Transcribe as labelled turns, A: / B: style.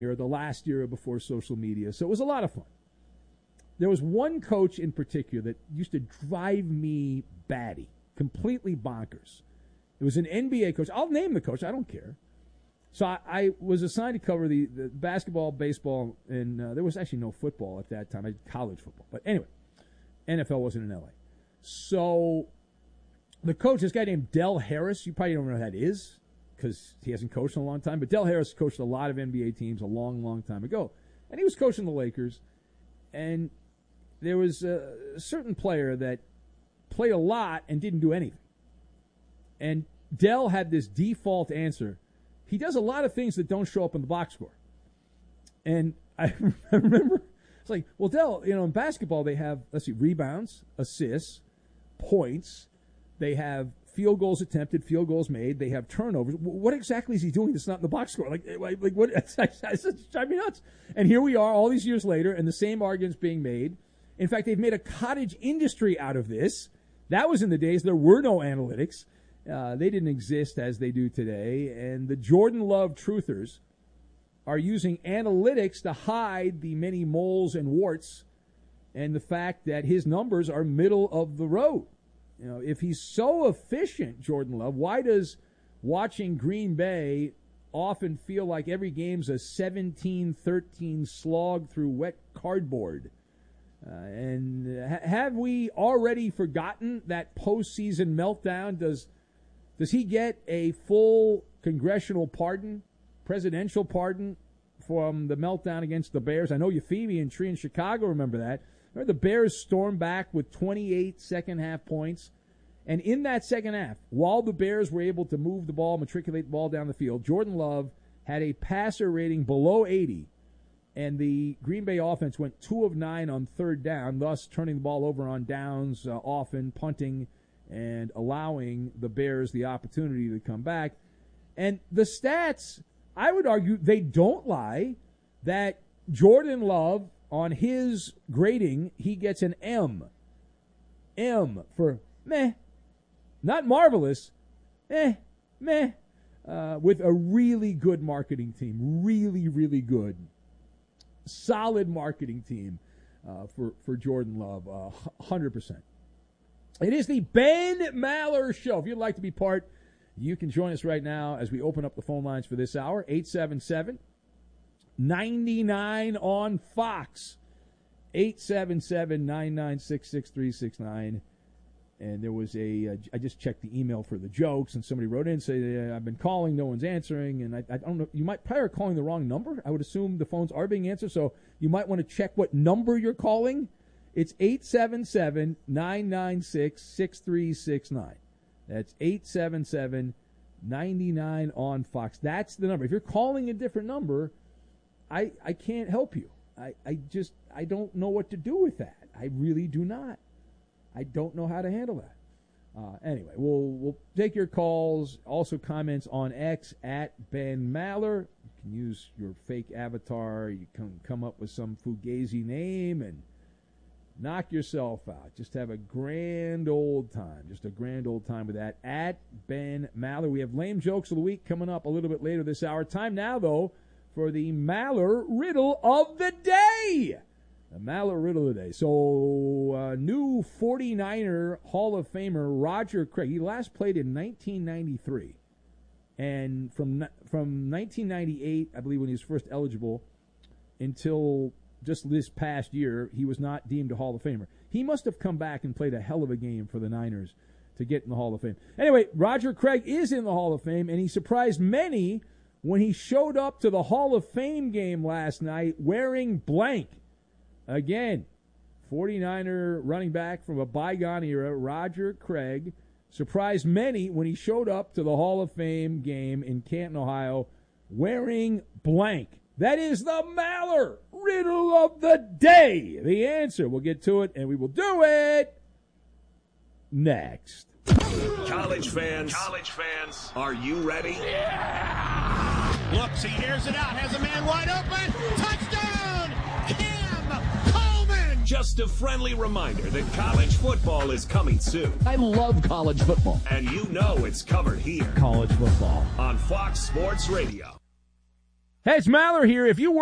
A: Or the last year before social media. So it was a lot of fun. There was one coach in particular that used to drive me batty, completely bonkers. It was an NBA coach. I'll name the coach. I don't care. So I was assigned to cover the basketball, baseball, and there was actually no football at that time. I did college football. But anyway, NFL wasn't in L.A. So the coach, this guy named Del Harris, you probably don't know who that is because he hasn't coached in a long time. But Del Harris coached a lot of NBA teams a long, long time ago. And he was coaching the Lakers. And there was a certain player that played a lot and didn't do anything. And Del had this default answer. He does a lot of things that don't show up in the box score. And I remember, it's like, well, Del, in basketball they have, rebounds, assists, points. They have field goals attempted, field goals made. They have turnovers. What exactly is he doing that's not in the box score? Like what? It's drive me nuts. And here we are all these years later, and the same argument's being made. In fact, they've made a cottage industry out of this. That was in the days there were no analytics. They didn't exist as they do today. And the Jordan Love truthers are using analytics to hide the many moles and warts and the fact that his numbers are middle of the road. If he's so efficient, Jordan Love, why does watching Green Bay often feel like every game's a 17-13 slog through wet cardboard? And have we already forgotten that postseason meltdown? Does he get a full congressional pardon, presidential pardon from the meltdown against the Bears? I know Euphemia and Tree in Chicago remember that. Remember the Bears stormed back with 28 second-half points. And in that second half, while the Bears were able to move the ball, matriculate the ball down the field, Jordan Love had a passer rating below 80. And the Green Bay offense went 2 of 9 on third down, thus turning the ball over on downs often, punting, and allowing the Bears the opportunity to come back. And the stats, I would argue, they don't lie, that Jordan Love, on his grading, he gets an M. M for meh. Not marvelous, meh. With a really good marketing team. Really, really good. Solid marketing team for Jordan Love, 100%. It is the Ben Maller Show. If you'd like to be part, you can join us right now as we open up the phone lines for this hour. 877-99 on Fox. 877-996-6369. And there was I just checked the email for the jokes, and somebody wrote in and said, I've been calling, no one's answering. And I don't know, you might probably are calling the wrong number. I would assume the phones are being answered, so you might want to check what number you're calling. It's 877-996-6369. That's 877-99 on Fox. That's the number. If you're calling a different number, I can't help you. I don't know what to do with that. I really do not. I don't know how to handle that. Anyway, we'll take your calls, also comments on X at Ben Maller. You can use your fake avatar. You can come up with some fugazi name and knock yourself out. Just have a grand old time. Just a grand old time with that. At Ben Maller. We have lame jokes of the week coming up a little bit later this hour. Time now, though, for the Maller Riddle of the Day. The Maller Riddle of the Day. So, new 49er Hall of Famer Roger Craig. He last played in 1993. And from 1998, I believe, when he was first eligible, until just this past year, he was not deemed a Hall of Famer. He must have come back and played a hell of a game for the Niners to get in the Hall of Fame. Anyway, Roger Craig is in the Hall of Fame, and he surprised many when he showed up to the Hall of Fame game last night wearing blank. Again, 49er running back from a bygone era, Roger Craig, surprised many when he showed up to the Hall of Fame game in Canton, Ohio, wearing blank. That is the Maller Riddle of the Day. The answer. We'll get to it, and we will do it next.
B: College fans, are you ready?
C: Yeah! Looks, he airs it out, has a man wide open. Touchdown! Cam Coleman!
B: Just a friendly reminder that college football is coming soon.
D: I love college football.
B: And you know it's covered here.
D: College football.
B: On Fox Sports Radio.
A: Hey, it's Maller here. If you